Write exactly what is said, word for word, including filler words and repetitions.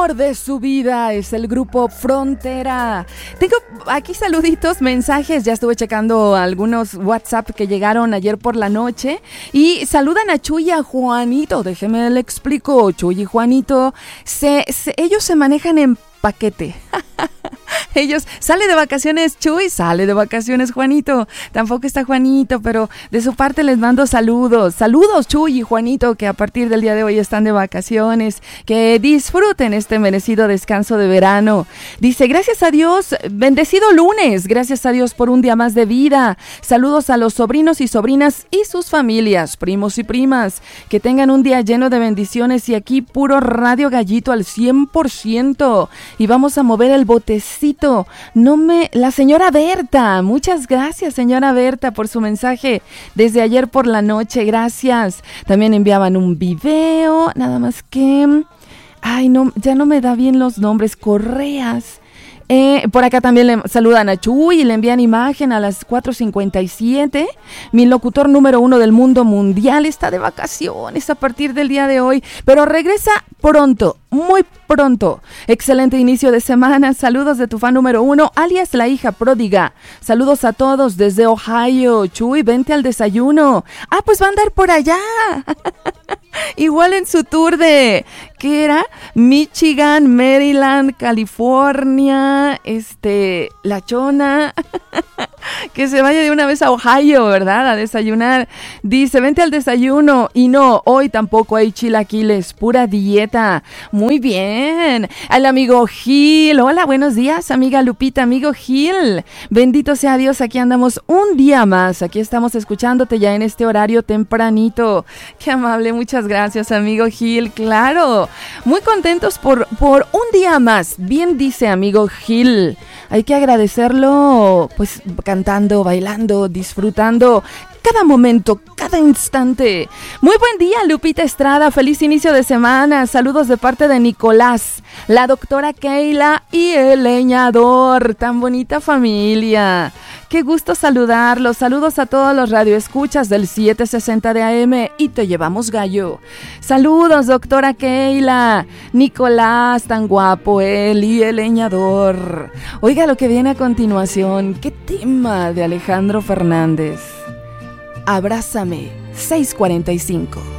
amor de su vida es el grupo Frontera. Tengo aquí saluditos, mensajes. Ya estuve checando algunos WhatsApp que llegaron ayer por la noche. Y saludan a Chuy y a Juanito. Déjeme le explico. Chuy y Juanito, se, se, ellos se manejan en paquete. Ellos, sale de vacaciones Chuy, sale de vacaciones Juanito. Tampoco está Juanito, pero de su parte les mando saludos. Saludos Chuy y Juanito, que a partir del día de hoy están de vacaciones. Que disfruten este merecido descanso de verano. Dice, gracias a Dios, bendecido lunes. Gracias a Dios por un día más de vida. Saludos a los sobrinos y sobrinas y sus familias, primos y primas. Que tengan un día lleno de bendiciones y aquí puro Radio Gallito al cien por ciento. Y vamos a mover el botecito. No me... La señora Berta, muchas gracias señora Berta por su mensaje desde ayer por la noche, gracias. También enviaban un video, nada más que... Ay, no, ya no me da bien los nombres, Correas. Eh, por acá también le saludan a Chuy y le envían imagen a las cuatro cincuenta y siete. Mi locutor número uno del mundo mundial está de vacaciones a partir del día de hoy, pero regresa pronto, muy pronto. Excelente inicio de semana. Saludos de tu fan número uno, alias la hija pródiga. Saludos a todos desde Ohio. Chuy, vente al desayuno. Ah, pues va a andar por allá. Igual en su tour de, ¿qué era? Michigan, Maryland, California, este, La Chona. Que se vaya de una vez a Ohio, ¿verdad? A desayunar. Dice, vente al desayuno. Y no, hoy tampoco hay chilaquiles, pura dieta. Muy bien. Al amigo Gil. Hola, buenos días, amiga Lupita, amigo Gil. Bendito sea Dios, aquí andamos un día más. Aquí estamos escuchándote ya en este horario tempranito. Qué amable, muchas gracias, amigo Gil. Claro, muy contentos por, por un día más. Bien dice, amigo Gil. Hay que agradecerlo, pues, cantando, bailando, disfrutando cada momento, cada instante. Muy buen día, Lupita Estrada. Feliz inicio de semana. Saludos de parte de Nicolás, la doctora Keila y el leñador. Tan bonita familia. Qué gusto saludarlos. Saludos a todos los radioescuchas del setecientos sesenta de A M y Te Llevamos Gallo. Saludos, doctora Keila. Nicolás, tan guapo él y el leñador. Oiga lo que viene a continuación. Qué tema de Alejandro Fernández. Abrázame, seis cuarenta y cinco.